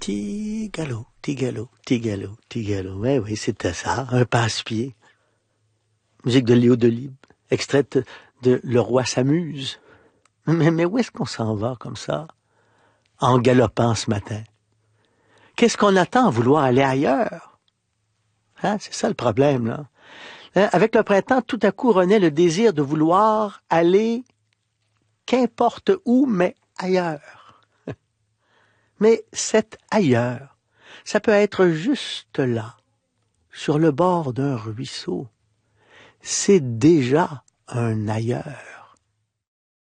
Petit galop, petit galop, petit galop, petit galop. Ouais, oui, c'était ça, un passe-pied. Musique de Léo Delibes, extraite de Le Roi s'amuse. Mais où est-ce qu'on s'en va comme ça, en galopant ce matin? Qu'est-ce qu'on attend à vouloir aller ailleurs? Hein, c'est ça le problème, là. Hein, avec le printemps, tout à coup renaît le désir de vouloir aller qu'importe où, mais ailleurs. Mais cet ailleurs, ça peut être juste là, sur le bord d'un ruisseau. C'est déjà un ailleurs.